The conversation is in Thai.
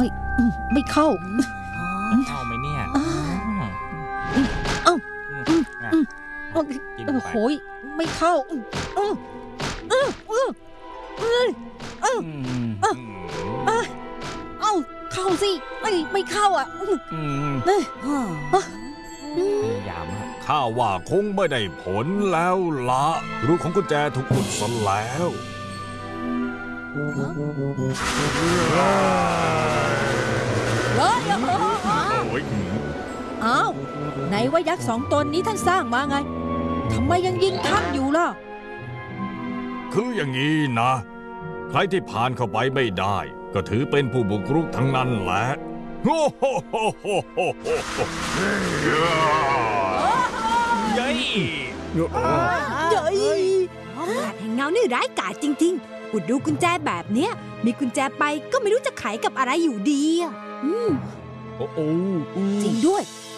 ไม่เข้าเข้าไหมเนี่ยโอ้โหไม่เข้าเข้าสิไม่เข้าอ่ะยามข้าว่าคงไม่ได้ผลแล้วละรูของกุญแจถูกอุดซะแล้วอ้าวไหนว่ายักษ์2 ตนนี้ท่านสร้างมาไงทำไมยังยิงท่านอยู่ล่ะคืออย่างนี้นะใครที่ผ่านเข้าไปไม่ได้ก็ถือเป็นผู้บุกรุกทั้งนั้นแหละโอ้โหเย้ยแห่งเงานี่ร้ายกาจจริงๆอุดรูกุญแจแบบเนี้ยมีกุญแจไปก็ไม่รู้จะไขกับอะไรอยู่ดีโอ้จริงด้วย